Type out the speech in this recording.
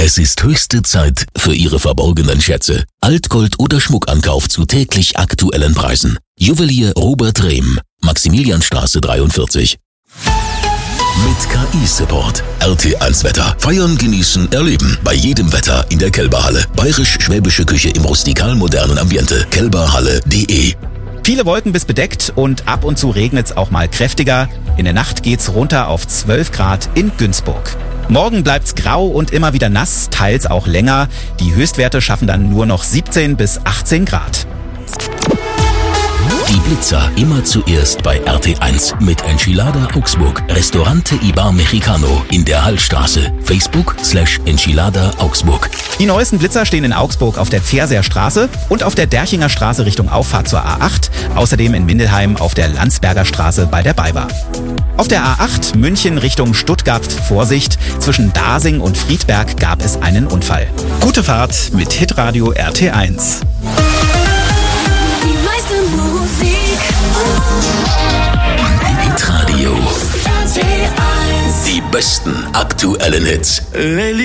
Es ist höchste Zeit für Ihre verborgenen Schätze. Altgold oder Schmuckankauf zu täglich aktuellen Preisen. Juwelier Robert Rehm, Maximilianstraße 43. Mit KI-Support. RT1 Wetter. Feiern, genießen, erleben. Bei jedem Wetter in der Kelberhalle. Bayerisch-schwäbische Küche im rustikal-modernen Ambiente. kelberhalle.de. Viele Wolken bis bedeckt und ab und zu regnet's auch mal kräftiger. In der Nacht geht's runter auf 12 Grad in Günzburg. Morgen bleibt's grau und immer wieder nass, teils auch länger. Die Höchstwerte schaffen dann nur noch 17 bis 18 Grad. Die Blitzer immer zuerst bei RT1 mit Enchilada Augsburg. Restaurante Ibar Mexicano in der Hallstraße. Facebook/Enchilada Augsburg. Die neuesten Blitzer stehen in Augsburg auf der Zerseer Straße und auf der Derchinger Straße Richtung Auffahrt zur A8. Außerdem in Mindelheim auf der Landsberger Straße bei der BayWa. Auf der A8 München Richtung Stuttgart Vorsicht. Zwischen Dasing und Friedberg gab es einen Unfall. Gute Fahrt mit Hitradio RT1. Hitradio. Die besten aktuellen Hits.